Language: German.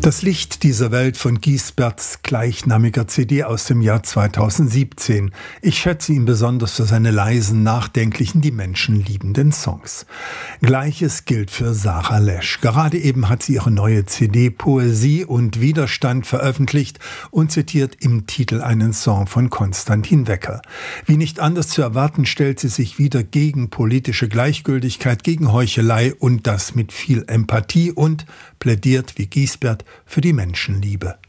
Das Licht dieser Welt von Giesberts gleichnamiger CD aus dem Jahr 2017. Ich schätze ihn besonders für seine leisen, nachdenklichen, die Menschen liebenden Songs. Gleiches gilt für Sarah Lesch. Gerade eben hat sie ihre neue CD Poesie und Widerstand veröffentlicht und zitiert im Titel einen Song von Konstantin Wecker. Wie nicht anders zu erwarten, stellt sie sich wieder gegen politische Gleichgültigkeit, gegen Heuchelei und das mit viel Empathie und plädiert wie Giesbert für die Menschenliebe.